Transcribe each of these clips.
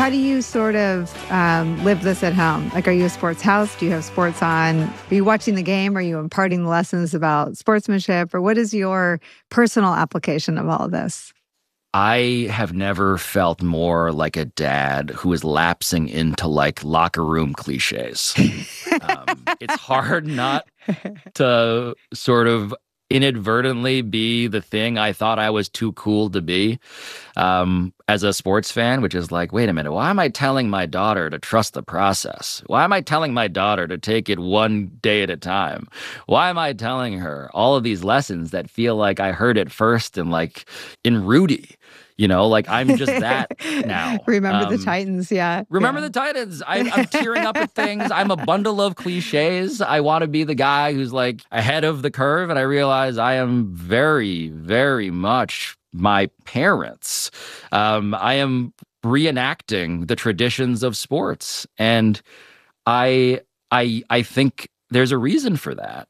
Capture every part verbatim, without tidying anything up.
How do you sort of um, live this at home? Like, are you a sports house? Do you have sports on? Are you watching the game? Are you imparting lessons about sportsmanship? Or what is your personal application of all of this? I have never felt more like a dad who is lapsing into like locker room cliches. um, it's hard not to sort of inadvertently be the thing I thought I was too cool to be um, as a sports fan, which is like, wait a minute, why am I telling my daughter to trust the process? Why am I telling my daughter to take it one day at a time? Why am I telling her all of these lessons that feel like I heard it first in like in Rudy? You know, like I'm just that now. Remember um, the Titans, yeah. Remember yeah. the Titans. I, I'm tearing up at things. I'm a bundle of cliches. I want to be the guy who's like ahead of the curve. And I realize I am very, very much my parents. Um, I am reenacting the traditions of sports. And I, I, I think there's a reason for that.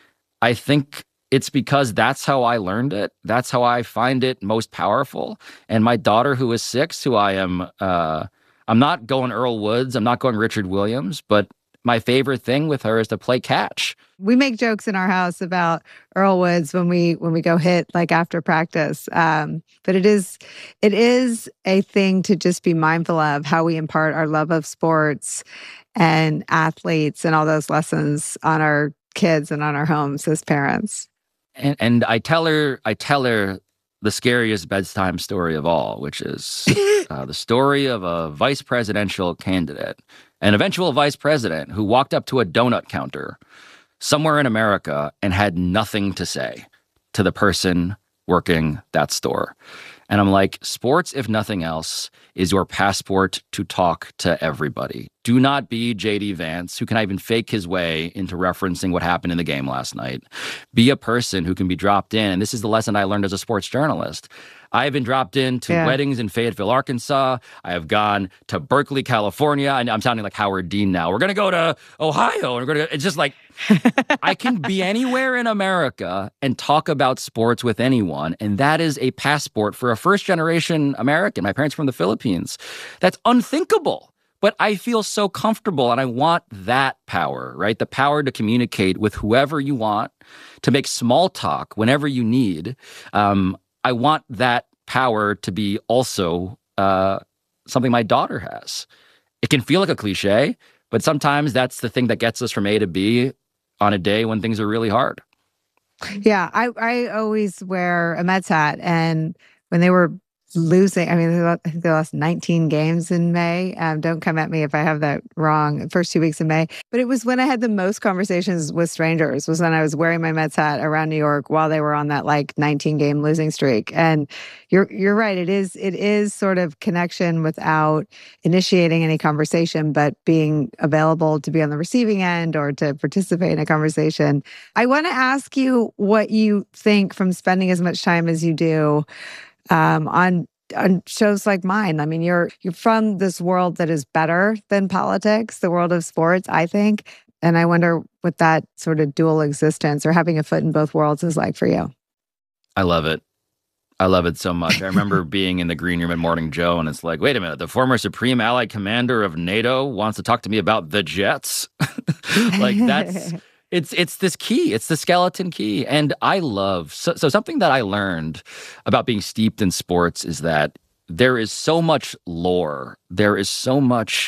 I think it's because that's how I learned it. That's how I find it most powerful. And my daughter, who is six, who I am, uh, I'm not going Earl Woods, I'm not going Richard Williams, but my favorite thing with her is to play catch. We make jokes in our house about Earl Woods when we when we go hit like after practice. Um, but it is it is a thing to just be mindful of how we impart our love of sports and athletes and all those lessons on our kids and on our homes as parents. And, and I tell her, I tell her the scariest bedtime story of all, which is uh, the story of a vice presidential candidate, an eventual vice president who walked up to a donut counter somewhere in America and had nothing to say to the person working that store. And I'm like, sports, if nothing else, is your passport to talk to everybody. Do not be J D Vance, who can even fake his way into referencing what happened in the game last night. Be a person who can be dropped in. And this is the lesson I learned as a sports journalist. I have been dropped into yeah. weddings in Fayetteville, Arkansas. I have gone to Berkeley, California. I, I'm sounding like Howard Dean now. We're going to go to Ohio. And we're going to. It's just like, I can be anywhere in America and talk about sports with anyone. And that is a passport for a first-generation American. My parents are from the Philippines. That's unthinkable. But I feel so comfortable, and I want that power, right? The power to communicate with whoever you want, to make small talk whenever you need. Um, I want that power to be also uh, something my daughter has. It can feel like a cliche, but sometimes that's the thing that gets us from A to B on a day when things are really hard. Yeah, I, I always wear a Mets hat, and when they were losing, I mean, I think they lost nineteen games in May. Um, don't come at me if I have that wrong, first two weeks of May. But it was when I had the most conversations with strangers, was when I was wearing my Mets hat around New York while they were on that like nineteen game losing streak. And you're you're right. It is it is sort of connection without initiating any conversation, but being available to be on the receiving end or to participate in a conversation. I want to ask you what you think from spending as much time as you do Um, on on shows like mine. I mean, you're you're from this world that is better than politics, the world of sports, I think. And I wonder what that sort of dual existence or having a foot in both worlds is like for you. I love it. I love it so much. I remember being in the green room at Morning Joe, and it's like, wait a minute, the former Supreme Allied Commander of NATO wants to talk to me about the jets? Like, that's... It's it's this key. It's the skeleton key. And I love, so, so something that I learned about being steeped in sports is that there is so much lore. There is so much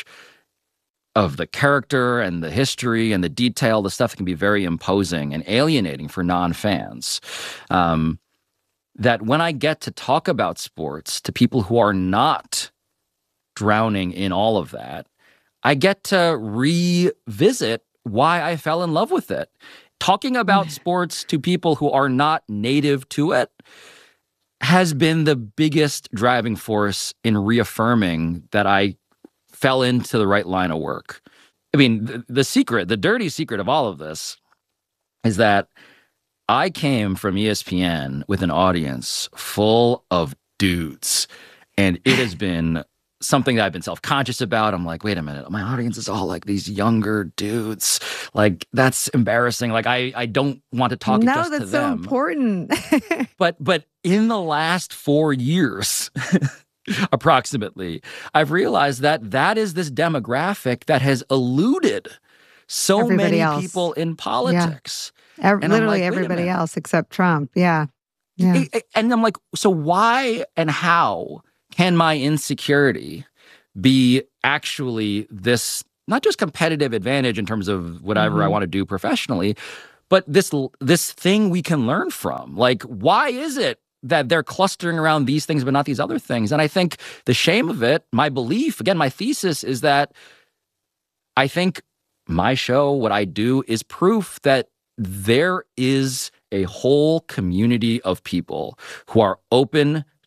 of the character and the history and the detail, the stuff that can be very imposing and alienating for non-fans. Um, that when I get to talk about sports to people who are not drowning in all of that, I get to revisit why I fell in love with it. Talking about sports to people who are not native to it has been the biggest driving force in reaffirming that I fell into the right line of work. I mean, the, the secret, the dirty secret of all of this is that I came from E S P N with an audience full of dudes, and it has been something that I've been self-conscious about. I'm like, wait a minute, my audience is all like these younger dudes. Like, that's embarrassing. Like, I, I don't want to talk no, just to them. No, that's so important. but but in the last four years, approximately, I've realized that that is this demographic that has eluded so Everybody many else. people in Yeah. politics. Ev- And I'm literally like, wait a everybody minute. else except Trump. Yeah. Yeah. I- I- And I'm like, so why and how can my insecurity be actually this, not just competitive advantage in terms of whatever I Mhm. want to do professionally, but this l- this thing we can learn from? Like, why is it that they're clustering around these things but not these other things? And I think the shame of it, my belief, again, my thesis is that I think my show, what I do, is proof that there is a whole community of people who are open